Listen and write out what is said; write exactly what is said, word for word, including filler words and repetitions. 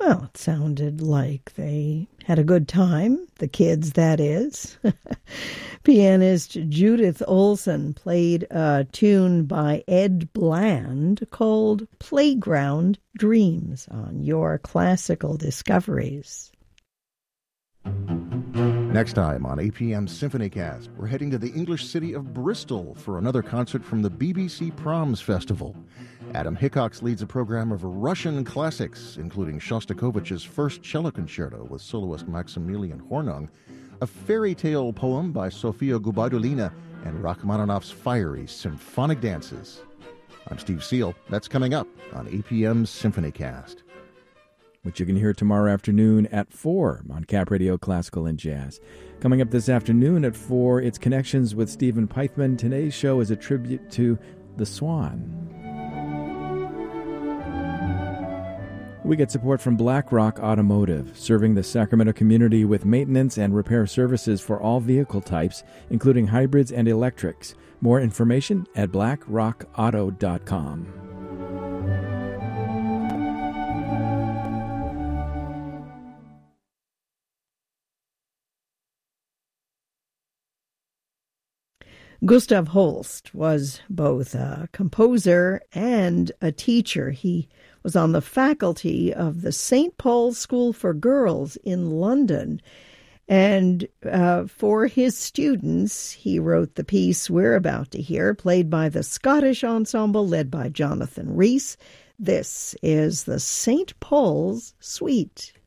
Well, it sounded like they had a good time, the kids, that is. Pianist Judith Olson played a tune by Ed Bland called Playground Dreams on Your Classical Discoveries. Next time on A P M Symphonycast, we're heading to the English city of Bristol for another concert from the B B C Proms Festival. Adam Hickox leads a program of Russian classics, including Shostakovich's First Cello Concerto with soloist Maximilian Hornung, a fairy tale poem by Sofia Gubaidulina, and Rachmaninoff's fiery symphonic dances. I'm Steve Seal. That's coming up on A P M Symphonycast, which you can hear tomorrow afternoon at four on Cap Radio Classical and Jazz. Coming up this afternoon at four, it's Connections with Stephen Peithman. Today's show is a tribute to The Swan. We get support from BlackRock Automotive, serving the Sacramento community with maintenance and repair services for all vehicle types, including hybrids and electrics. More information at black rock auto dot com. Gustav Holst was both a composer and a teacher. He was on the faculty of the Saint Paul's School for Girls in London. And uh, for his students, he wrote the piece we're about to hear, played by the Scottish Ensemble led by Jonathan Rhys. This is the Saint Paul's Suite.